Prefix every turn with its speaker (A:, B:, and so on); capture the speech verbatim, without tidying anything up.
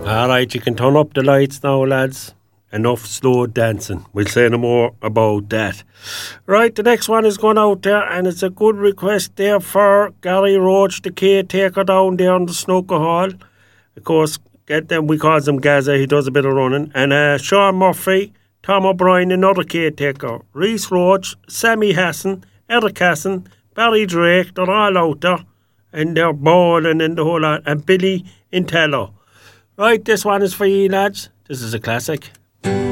A: All right, you can turn up the lights now, lads. Enough slow dancing. We'll say no more about that. Right, the next one is going out there, and it's a good request there for Gary Roach, the caretaker down there in the snooker hall. Of course, get them, we call him Gaza, he does a bit of running. And uh, Sean Murphy, Tom O'Brien, another caretaker, Reese Roach, Sammy Hassan, Eric Hassan, Barry Drake, they're all out there. And they're bowling and the whole lot. And Billy Intello. Right, this one is for you, lads. This is a classic.